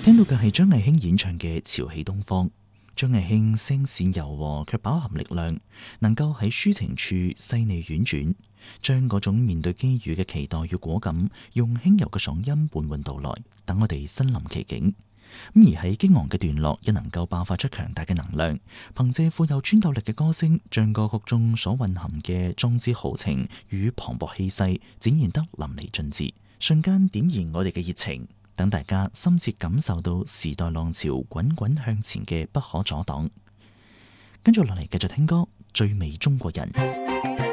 聽到嘅係張藝興演唱嘅《潮起東方》。張藝興聲線柔和卻飽含力量，能夠喺抒情處細膩婉轉，將嗰種面對機遇嘅期待與果敢，用輕柔嘅嗓音緩緩道來，等我哋身臨其境。而喺激昂嘅段落，亦能夠爆發出強大嘅能量，憑借富有穿透力嘅歌聲，將歌曲中所蘊含嘅壯志豪情與磅礴氣勢展現得淋漓盡致，瞬間點燃我哋嘅熱情，等大家深切感受到時代浪潮滾滾向前嘅不可阻擋。跟住落嚟繼續聽歌《最美中國人》。